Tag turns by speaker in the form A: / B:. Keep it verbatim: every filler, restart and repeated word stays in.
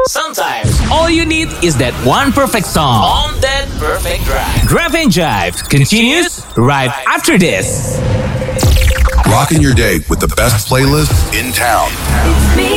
A: Sometimes all you need is that one perfect song on that perfect drive. Drive and Jive continues right after this.
B: Rocking your day with the best playlist in town.
C: It's me